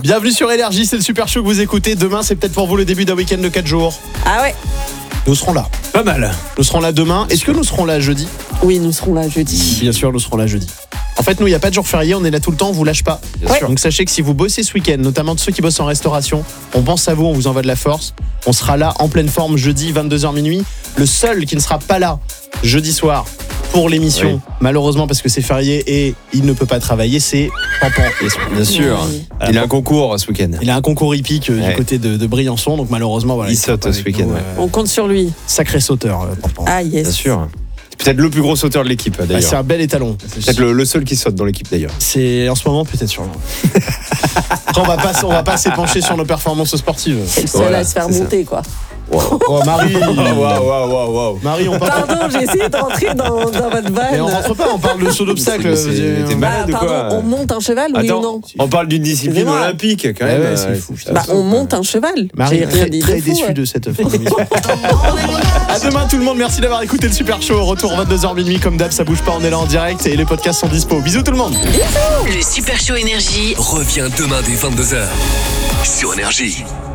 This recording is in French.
Bienvenue sur Énergie, c'est le Super Show que vous écoutez. Demain, c'est peut-être pour vous le début d'un week-end de 4 jours. Ah ouais. Nous serons là. Pas mal. Nous serons là demain. Est-ce que nous serons là jeudi ? Oui, nous serons là jeudi. Bien sûr, nous serons là jeudi. En fait, nous, il n'y a pas de jour férié, on est là tout le temps, on vous lâche pas. Bien sûr. Donc sachez que si vous bossez ce week-end, notamment de ceux qui bossent en restauration, on pense à vous, on vous envoie de la force. On sera là en pleine forme jeudi, 22h minuit. Le seul qui ne sera pas là jeudi soir pour l'émission, malheureusement parce que c'est férié et il ne peut pas travailler, c'est Pampan. Bien sûr. Oui. Il a un concours ce week-end. Il a un concours hippique du Ouais. côté de Briançon, donc malheureusement, voilà, Il sera saute pas ce avec week-end, nous, ouais. On compte sur lui. Sacré sauteur, Pampan. Ah yes. Bien sûr. C'est peut-être le plus gros sauteur de l'équipe Ah, d'ailleurs. c'est un bel étalon. Peut-être le seul qui saute dans l'équipe d'ailleurs. C'est en ce moment peut-être sûrement. Après, on va pas s'épancher sur nos performances sportives. C'est le seul Voilà, à se faire c'est ça. monter, quoi. Oh Marie, Waouh. Marie, on parle. Pardon, j'ai essayé de rentrer dans votre Mais on vanne. rentre pas, on parle de saut d'obstacle. T'es malade ou Pardon, quoi on monte un cheval, oui ou non? on parle d'une discipline Excusez-moi. olympique quand Ouais, même. ouais, c'est fou, putain. Bah, on monte un cheval. Marie J'ai est rien très, dit très de fou. déçue de cette fin d'émission. À demain tout le monde, merci d'avoir écouté le Super Show. Retour 22h minuit comme d'hab, ça bouge pas, on est là en direct et les podcasts sont dispo. Bisous tout le monde. Le Super Show Énergie Revient demain dès 22h sur Énergie.